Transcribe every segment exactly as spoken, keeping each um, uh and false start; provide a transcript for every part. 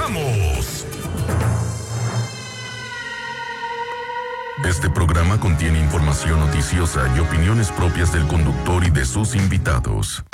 comenzamos. Este programa contiene información noticiosa y opiniones propias del conductor y de sus invitados.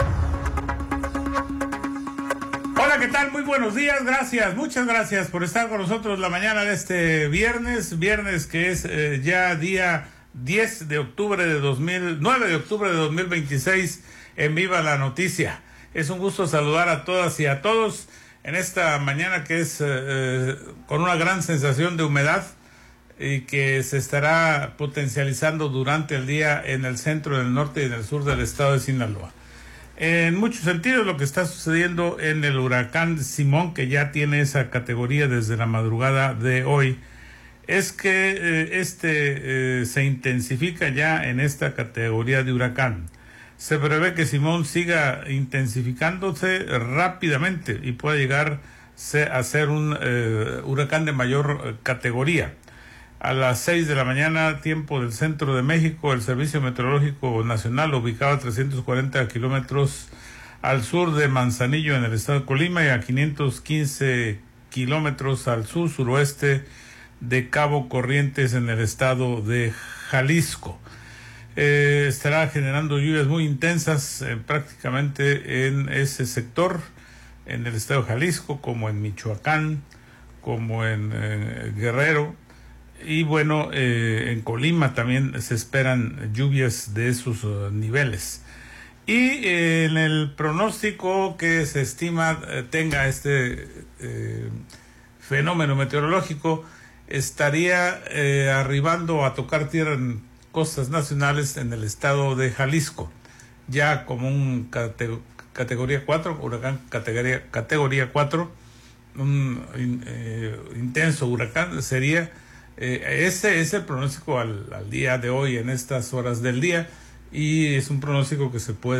Hola, ¿qué tal? Muy buenos días, gracias, muchas gracias por estar con nosotros la mañana de este viernes, viernes que es eh, ya día diez de octubre de dos mil, nueve de octubre de dos mil veintiséis, en Viva la Noticia. Es un gusto saludar a todas y a todos en esta mañana que es eh, con una gran sensación de humedad y que se estará potencializando durante el día en el centro, en el norte y en el sur del estado de Sinaloa. En muchos sentidos lo que está sucediendo en el huracán Simón, que ya tiene esa categoría desde la madrugada de hoy, es que eh, este eh, se intensifica ya en esta categoría de huracán. Se prevé que Simón siga intensificándose rápidamente y pueda llegar a ser un eh, huracán de mayor eh, categoría. A las seis de la mañana, tiempo del centro de México, el Servicio Meteorológico Nacional, ubicado a trescientos cuarenta kilómetros al sur de Manzanillo, en el estado de Colima, y a quinientos quince kilómetros al sur-suroeste de Cabo Corrientes, en el estado de Jalisco. Eh, estará generando lluvias muy intensas eh, prácticamente en ese sector, en el estado de Jalisco, como en Michoacán, como en eh, Guerrero. Y bueno, eh, en Colima también se esperan lluvias de esos uh, niveles. Y eh, en el pronóstico que se estima eh, tenga este eh, fenómeno meteorológico, estaría eh, arribando a tocar tierra en costas nacionales en el estado de Jalisco, ya como un cate categoría cuatro, huracán categoría, categoría cuatro, un in, eh, intenso huracán sería. Eh, ese es el pronóstico al, al día de hoy, en estas horas del día, y es un pronóstico que se puede